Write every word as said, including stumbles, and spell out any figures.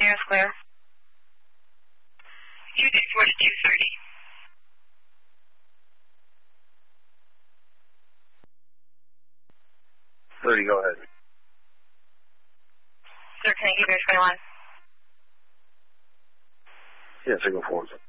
air is clear. two two four to two thirty. thirty, go ahead. Sir, can I give you a twenty-one? Yes, I go forward.